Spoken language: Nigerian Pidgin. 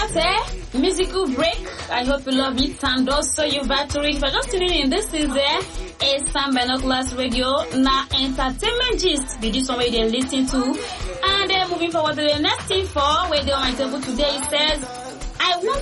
that musical break. I hope you love it and also you battery. If you're just tuning in, this is Asam Binoculars Radio. Now entertainment gist. Be this one where they listen to. And then moving forward to the next thing for where they on my table today, it says, I want